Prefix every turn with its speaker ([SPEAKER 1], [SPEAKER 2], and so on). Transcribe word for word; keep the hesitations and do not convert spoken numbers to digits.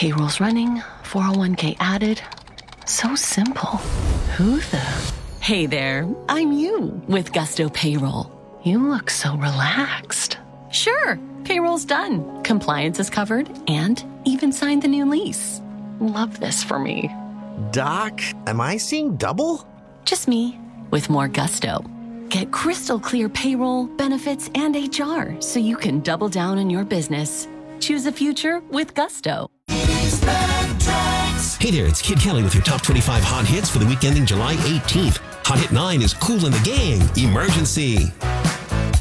[SPEAKER 1] Payroll's running, four oh one k added. So simple. Who the...
[SPEAKER 2] Hey there, I'm you with Gusto Payroll.
[SPEAKER 1] You look so relaxed.
[SPEAKER 2] Sure, payroll's done. Compliance is covered and even signed the new lease.
[SPEAKER 1] Love this for me.
[SPEAKER 3] Doc, am I seeing double?
[SPEAKER 2] Just me with more gusto. Get crystal clear payroll, benefits, and H R so you can double down on your business. Choose a future with Gusto.
[SPEAKER 4] Hey there, it's Kid Kelly with your top twenty-five hot hits for the week ending July eighteenth. Hot hit nine is Kool and the Gang, Emergency.